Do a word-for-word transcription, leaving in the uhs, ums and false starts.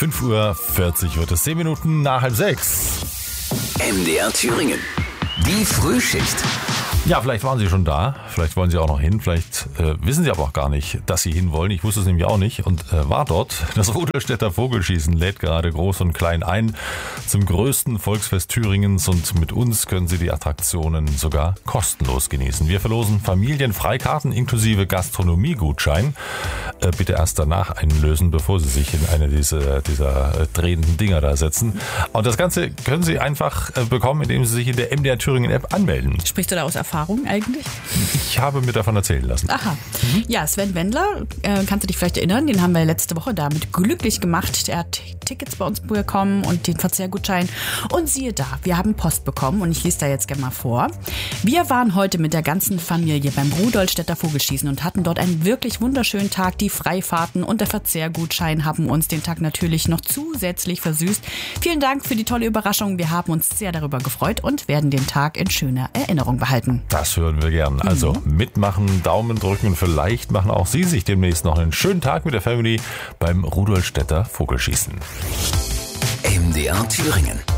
fünf Uhr vierzig wird es, zehn Minuten nach halb sechs. M D R Thüringen, die Frühschicht. Ja, vielleicht waren Sie schon da, vielleicht wollen Sie auch noch hin, vielleicht äh, wissen Sie aber auch gar nicht, dass Sie hinwollen. Ich wusste es nämlich auch nicht und äh, war dort. Das Rudolstädter Vogelschießen lädt gerade groß und klein ein zum größten Volksfest Thüringens und mit uns können Sie die Attraktionen sogar kostenlos genießen. Wir verlosen Familienfreikarten inklusive Gastronomiegutschein. Äh, bitte erst danach einlösen, bevor Sie sich in eine dieser, dieser äh, drehenden Dinger da setzen. Und das Ganze können Sie einfach äh, bekommen, indem Sie sich in der M D R Thüringen App anmelden. Sprichst du da aus Erfahrung eigentlich? Ich habe mir davon erzählen lassen. Aha. Mhm. Ja, Sven Wendler, äh, kannst du dich vielleicht erinnern, den haben wir letzte Woche damit glücklich gemacht. Er hat Tickets bei uns bekommen und den Verzehrgutschein. Und siehe da, wir haben Post bekommen und ich lese da jetzt gerne mal vor. Wir waren heute mit der ganzen Familie beim Rudolstädter Vogelschießen und hatten dort einen wirklich wunderschönen Tag. Die Freifahrten und der Verzehrgutschein haben uns den Tag natürlich noch zusätzlich versüßt. Vielen Dank für die tolle Überraschung. Wir haben uns sehr darüber gefreut und werden den Tag in schöner Erinnerung behalten. Das hören wir gern. Also mhm. mitmachen, Daumen drücken und vielleicht machen auch Sie sich demnächst noch einen schönen Tag mit der Family beim Rudolstädter Vogelschießen. M D R Thüringen.